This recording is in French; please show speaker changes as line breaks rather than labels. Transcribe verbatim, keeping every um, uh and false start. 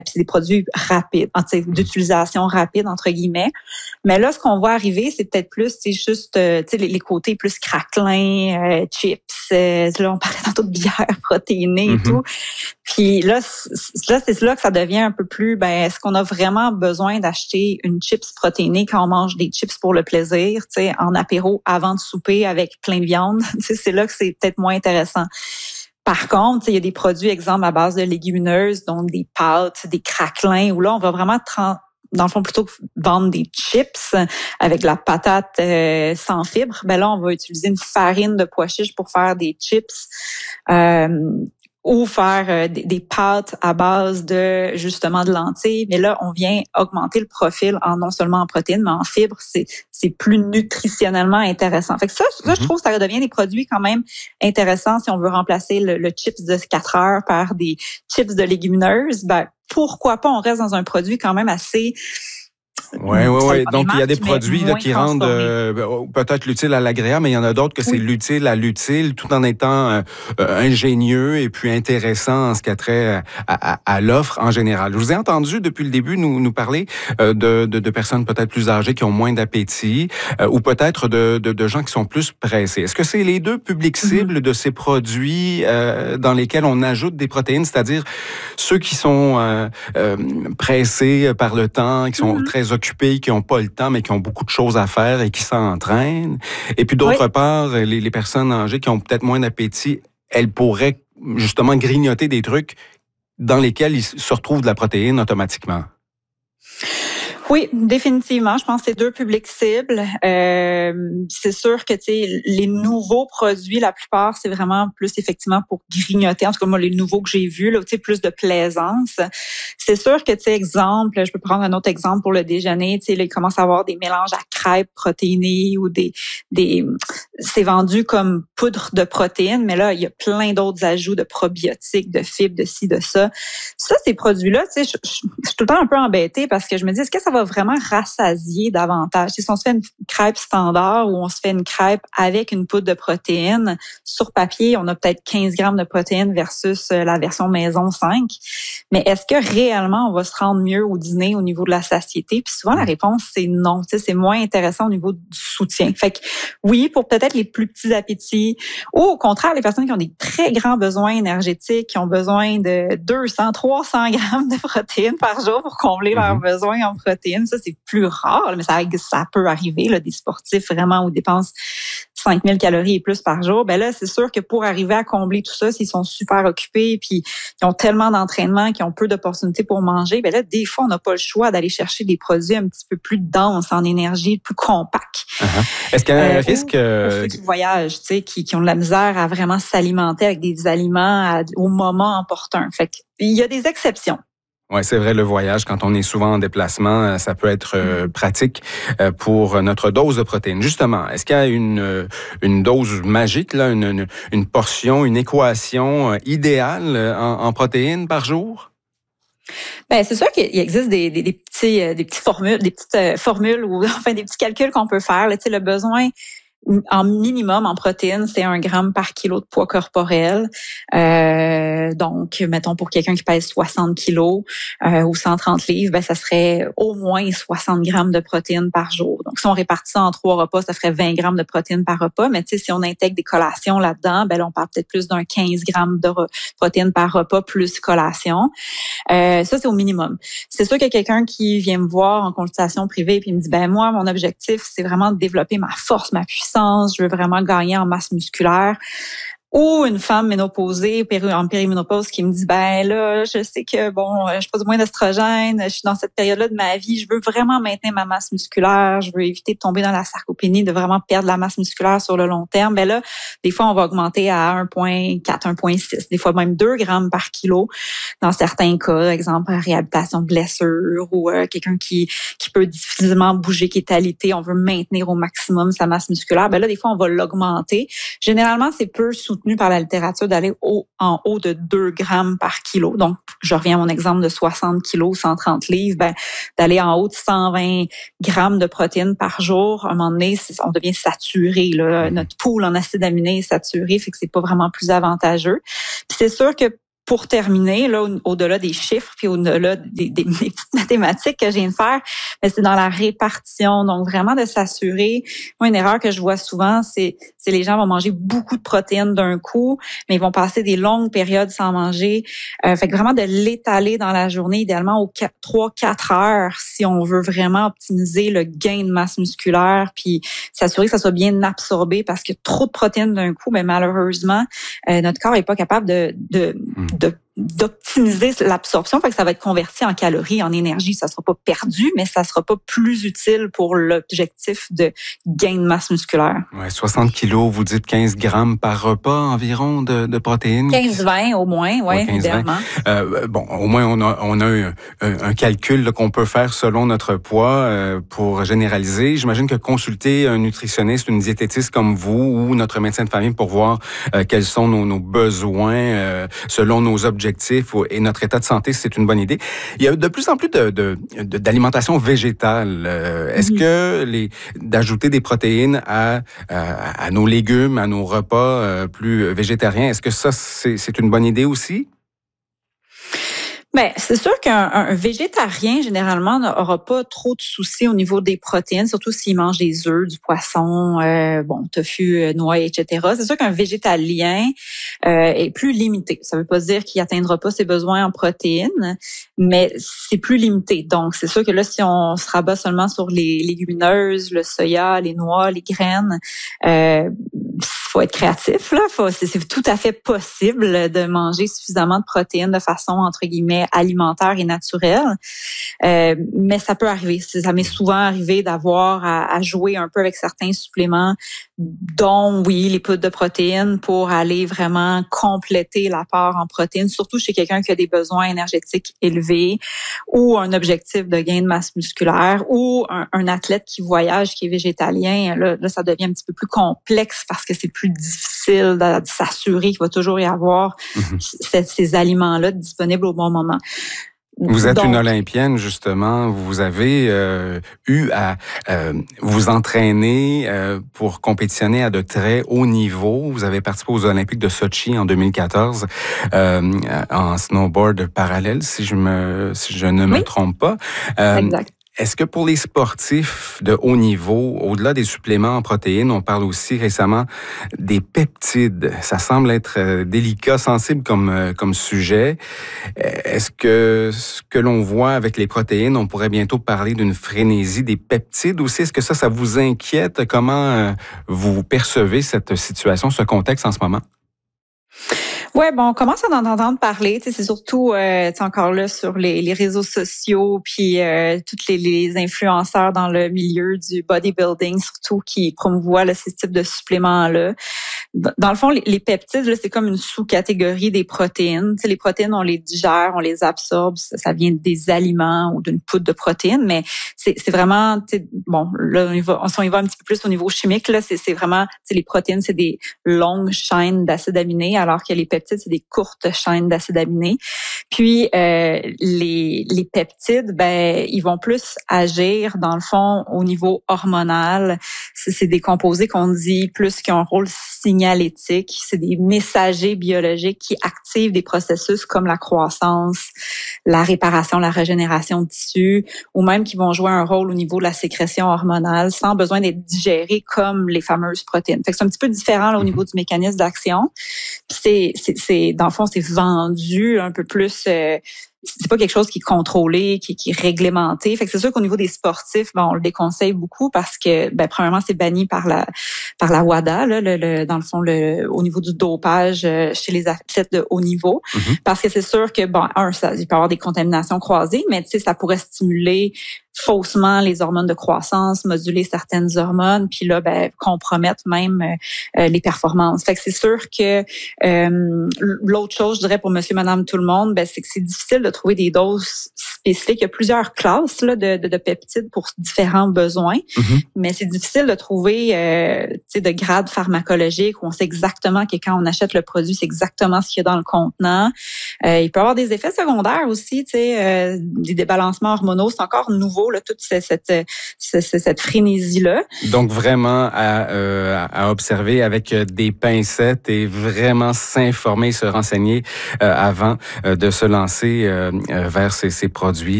c'est des produits rapides, d'utilisation rapide, entre guillemets. Mais là, ce qu'on voit arriver, c'est peut-être plus, c'est juste euh, les, les côtés plus craquelins, euh, chips. Euh, là, on parlait tantôt de bière protéinée et mm-hmm. tout. Puis là, là, c'est là que ça devient un peu plus, ben, est-ce qu'on a vraiment besoin d'acheter une chips protéinée quand on mange des chips pour le plaisir, tu sais, en apéro avant de souper avec plein de viande? C'est là que c'est peut-être moins intéressant. Par contre, il y a des produits, exemple, à base de légumineuses, donc des pâtes, des craquelins, où là, on va vraiment, tra- dans le fond, plutôt que vendre des chips avec de la patate euh, sans fibres, ben là, on va utiliser une farine de pois chiches pour faire des chips. Euh, ou faire euh, des, des pâtes à base de, justement, de lentilles. Mais là, on vient augmenter le profil en non seulement en protéines, mais en fibres. C'est, c'est plus nutritionnellement intéressant. Fait que ça, ça, mm-hmm. je trouve que ça devient des produits quand même intéressants si on veut remplacer le, le chips de quatre heures par des chips de légumineuses. Ben, pourquoi pas, on reste dans un produit quand même assez...
Oui, oui, oui. Donc, il y a des produits là, qui rendent euh, peut-être l'utile à l'agréable, mais il y en a d'autres que c'est oui. l'utile à l'utile, tout en étant euh, ingénieux et puis intéressant en ce qui a trait à, à, à l'offre en général. Je vous ai entendu depuis le début nous, nous parler euh, de, de, de personnes peut-être plus âgées qui ont moins d'appétit euh, ou peut-être de, de, de gens qui sont plus pressés. Est-ce que c'est les deux publics cibles mm-hmm. de ces produits euh, dans lesquels on ajoute des protéines, c'est-à-dire ceux qui sont euh, euh, pressés par le temps, qui sont mm-hmm. très occupés, qui n'ont pas le temps, mais qui ont beaucoup de choses à faire et qui s'entraînent. Et puis d'autre oui. part, les, les personnes âgées qui ont peut-être moins d'appétit, elles pourraient justement grignoter des trucs dans lesquels il se retrouve de la protéine automatiquement.
Oui, définitivement. Je pense que c'est deux publics cibles. Euh, c'est sûr que tu sais les nouveaux produits, la plupart, c'est vraiment plus effectivement pour grignoter. En tout cas, moi, les nouveaux que j'ai vus, là, tu sais, plus de plaisance. C'est sûr que tu sais, exemple, je peux prendre un autre exemple pour le déjeuner. Tu sais, là, il commence à avoir des mélanges à crêpes protéinées ou des des. C'est vendu comme poudre de protéines, mais là, il y a plein d'autres ajouts de probiotiques, de fibres, de ci, de ça. Ça, ces produits-là, tu sais, je, je, je suis tout le temps un peu embêtée parce que je me dis, est-ce que ça va vraiment rassasier davantage? Si on se fait une crêpe standard ou on se fait une crêpe avec une poudre de protéines, sur papier, on a peut-être quinze grammes de protéines versus la version maison cinq. Mais est-ce que réellement on va se rendre mieux au dîner au niveau de la satiété? Puis souvent, la réponse, c'est non. Tu sais, c'est moins intéressant au niveau du soutien. Fait que oui, pour peut-être les plus petits appétits ou au contraire, les personnes qui ont des très grands besoins énergétiques, qui ont besoin de deux cents, trois cents grammes de protéines par jour pour combler mm-hmm. leurs besoins en protéines. Ça, c'est plus rare, mais ça, ça peut arriver, là, des sportifs vraiment où dépensent cinq mille calories et plus par jour. Ben là, c'est sûr que pour arriver à combler tout ça, s'ils sont super occupés puis ils ont tellement d'entraînement, qu'ils ont peu d'opportunités pour manger, ben là, des fois, on n'a pas le choix d'aller chercher des produits un petit peu plus denses en énergie, plus compacts.
Uh-huh. Est-ce qu'il y a un euh, risque...
Pour ceux qui voyagent, tu sais, qui, qui ont de la misère à vraiment s'alimenter avec des aliments à, au moment opportun. Fait que, il y a des exceptions.
Oui, c'est vrai, le voyage, quand on est souvent en déplacement, ça peut être euh, pratique euh, pour notre dose de protéines. Justement, est-ce qu'il y a une, une dose magique, là, une, une, une portion, une équation euh, idéale en, en protéines par jour?
Ben c'est sûr qu'il existe des, des, des petits, des petites formules, des petites euh, formules ou enfin des petits calculs qu'on peut faire. Là, tu sais, le besoin en minimum en protéines, c'est un gramme par kilo de poids corporel. Euh, donc, mettons pour quelqu'un qui pèse soixante kilos euh, ou cent trente livres, ben ça serait au moins soixante grammes de protéines par jour. Donc, si on répartit ça en trois repas, ça ferait vingt grammes de protéines par repas. Mais tu sais, si on intègre des collations là-dedans, ben là, on parle peut-être plus d'un quinze grammes de re- protéines par repas plus collation. Euh, ça, c'est au minimum. C'est sûr qu'il y a quelqu'un qui vient me voir en consultation privée puis me dit, ben moi, mon objectif, c'est vraiment de développer ma force, ma puissance. Je veux vraiment gagner en masse musculaire. Ou une femme ménopausée, en périménopause, qui me dit, ben là, je sais que, bon, je passe moins d'estrogène, je suis dans cette période-là de ma vie, je veux vraiment maintenir ma masse musculaire, je veux éviter de tomber dans la sarcopénie, de vraiment perdre la masse musculaire sur le long terme. Ben là, des fois, on va augmenter à un virgule quatre, un virgule six, des fois même deux grammes par kilo dans certains cas, exemple, réhabilitation de blessure ou euh, quelqu'un qui qui peut difficilement bouger, qui est alité, on veut maintenir au maximum sa masse musculaire. Ben là, des fois, on va l'augmenter. Généralement, c'est peu soutenu par la littérature d'aller au, en haut de deux grammes par kilo. Donc, je reviens à mon exemple de soixante kilos, cent trente livres, ben, d'aller en haut de cent vingt grammes de protéines par jour. À un moment donné, on devient saturé, là. Notre pool en acides aminés est saturé, fait que c'est pas vraiment plus avantageux. Puis c'est sûr que pour terminer, là, au-delà des chiffres puis au-delà des, des, des petites mathématiques que je viens de faire, mais c'est dans la répartition. Donc, vraiment de s'assurer. Moi, une erreur que je vois souvent, c'est, c'est les gens vont manger beaucoup de protéines d'un coup, mais ils vont passer des longues périodes sans manger. Euh, fait que vraiment de l'étaler dans la journée, idéalement aux trois quatre heures, si on veut vraiment optimiser le gain de masse musculaire, puis s'assurer que ça soit bien absorbé, parce que trop de protéines d'un coup, mais malheureusement, euh, notre corps est pas capable de, de, de d'optimiser l'absorption, fait que ça va être converti en calories, en énergie. Ça sera pas perdu, mais ça sera pas plus utile pour l'objectif de gain de masse musculaire.
Ouais, soixante kilos, vous dites quinze grammes par repas environ de, de protéines?
quinze vingt au moins, oui, ouais, idéalement.
Euh, bon, au moins, on a, on a un, un, un calcul là, qu'on peut faire selon notre poids euh, pour généraliser. J'imagine que consulter un nutritionniste, une diététiste comme vous ou notre médecin de famille pour voir euh, quels sont nos, nos besoins euh, selon nos objectifs et notre état de santé, c'est une bonne idée. Il y a de plus en plus de, de, de d'alimentation végétale. Est-ce mm-hmm. que les d'ajouter des protéines à, à à nos légumes, à nos repas plus végétariens, est-ce que ça c'est, c'est une bonne idée aussi?
Ben, c'est sûr qu'un un végétarien, généralement, n'aura pas trop de soucis au niveau des protéines, surtout s'il mange des œufs, du poisson, euh, bon, tofu, euh, noix, et cetera. C'est sûr qu'un végétalien euh, est plus limité. Ça veut pas dire qu'il atteindra pas ses besoins en protéines, mais c'est plus limité. Donc, c'est sûr que là, si on se rabat seulement sur les légumineuses, le soya, les noix, les graines, euh, faut être créatif, là. Faut, c'est, c'est tout à fait possible de manger suffisamment de protéines de façon, entre guillemets, alimentaire et naturelle. Euh, mais ça peut arriver. Ça m'est souvent arrivé d'avoir à, à jouer un peu avec certains suppléments, dont, oui, les poudres de protéines pour aller vraiment compléter l'apport en protéines, surtout chez quelqu'un qui a des besoins énergétiques élevés ou un objectif de gain de masse musculaire ou un, un athlète qui voyage, qui est végétalien. Là, là, ça devient un petit peu plus complexe parce que c'est plus difficile de, de s'assurer qu'il va toujours y avoir mm-hmm. c- ces aliments-là disponibles au bon moment.
Vous êtes Donc, une Olympienne, justement. Vous avez euh, eu à euh, vous entraîner euh, pour compétitionner à de très haut niveau. Vous avez participé aux Olympiques de Sochi en deux mille quatorze euh, en snowboard parallèle, si je me, si je ne me oui. trompe pas.
Euh, exact.
Est-ce que pour les sportifs de haut niveau, au-delà des suppléments en protéines, on parle aussi récemment des peptides? Ça semble être délicat, sensible comme, comme sujet. Est-ce que ce que l'on voit avec les protéines, on pourrait bientôt parler d'une frénésie des peptides aussi? Est-ce que ça, ça vous inquiète? Comment vous percevez cette situation, ce contexte en ce moment?
Ouais, bon, on commence à en entendre parler. Tu sais, c'est surtout, euh, tu sais, encore là sur les, les réseaux sociaux, puis euh, toutes les, les influenceurs dans le milieu du bodybuilding, surtout qui promouvoient là, ces types de suppléments-là. Dans le fond, les, les peptides, là, c'est comme une sous-catégorie des protéines. Tu sais, les protéines, on les digère, on les absorbe, ça, ça vient des aliments ou d'une poudre de protéines, mais c'est, c'est vraiment, tu sais, bon, là, on y va, on y va un petit peu plus au niveau chimique. Là, c'est, c'est vraiment, tu sais, les protéines, c'est des longues chaînes d'acides aminés, alors que les peptides, c'est des courtes chaînes d'acides aminés. Puis euh, les, les peptides, ben, ils vont plus agir dans le fond au niveau hormonal. C'est, c'est des composés qu'on dit plus qui ont un rôle signalétique. C'est des messagers biologiques qui activent des processus comme la croissance, la réparation, la régénération de tissus, ou même qui vont jouer un rôle au niveau de la sécrétion hormonale sans besoin d'être digérés comme les fameuses protéines. Fait que c'est un petit peu différent là, au niveau du mécanisme d'action. Puis c'est, c'est, c'est dans le fond, c'est vendu un peu plus. Euh, c'est pas quelque chose qui est contrôlé, qui, qui est réglementé. Fait que c'est sûr qu'au niveau des sportifs, ben, on le déconseille beaucoup parce que, ben, premièrement, c'est banni par la par la WADA, là, le, le, dans le fond, le, au niveau du dopage chez les athlètes de haut niveau. Mm-hmm. Parce que c'est sûr que, bon, un, ça, il peut y avoir des contaminations croisées, mais tu sais, ça pourrait stimuler faussement les hormones de croissance, moduler certaines hormones, puis là, ben, compromettre même euh, les performances. Fait que c'est sûr que euh, l'autre chose, je dirais, pour monsieur, madame, tout le monde, ben, c'est que c'est difficile de trouver des doses spécifique. Il y a plusieurs classes là, de, de, de peptides pour différents besoins, mm-hmm. mais c'est difficile de trouver euh, tu sais, de grade pharmacologique où on sait exactement que quand on achète le produit, c'est exactement ce qu'il y a dans le contenant. Euh, il peut y avoir des effets secondaires aussi, tu sais, euh, des débalancements hormonaux. C'est encore nouveau, là, toute cette, cette, cette, cette frénésie-là.
Donc, vraiment à, euh, à observer avec des pincettes et vraiment s'informer, se renseigner euh, avant euh, de se lancer euh, vers ces, ces produits.